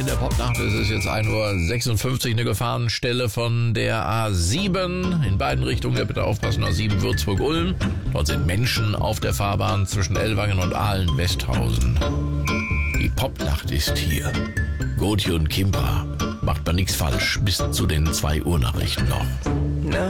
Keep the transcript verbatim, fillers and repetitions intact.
in der Popnacht. Es ist jetzt ein Uhr sechsundfünfzig, eine Gefahrenstelle von der A sieben. In beiden Richtungen, ja bitte aufpassen, A sieben Würzburg-Ulm. Dort sind Menschen auf der Fahrbahn zwischen Ellwangen und Aalen-Westhausen. Die Popnacht ist hier. Gotje und Kimpa, macht man nichts falsch, bis zu den zwei Uhr Nachrichten noch.